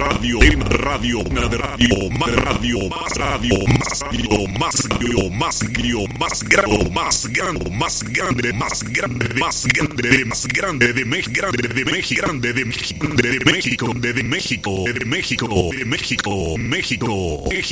radio, una de radio, más radio, más radio, más radio, más radio, más radio, más grande, más grande, más grande, más grande, más grande, más grande de México, grande de México, grande de México, de México, de México, de México, de México, México, México.